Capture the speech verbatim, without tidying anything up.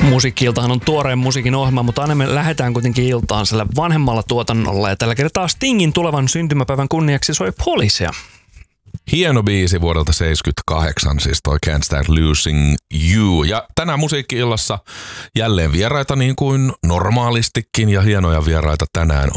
Musiikki-iltahan on tuoreen musiikin ohjelma, mutta aina me lähdetään kuitenkin iltaan sillä vanhemmalla tuotannolla. Ja tällä kertaa Stingin tulevan syntymäpäivän kunniaksi soi Policea. Hieno biisi vuodelta seitsemänkymmentäkahdeksan, siis toi Can't Stand Losing You. Ja tänään musiikki-illassa jälleen vieraita niin kuin normaalistikin, ja hienoja vieraita tänään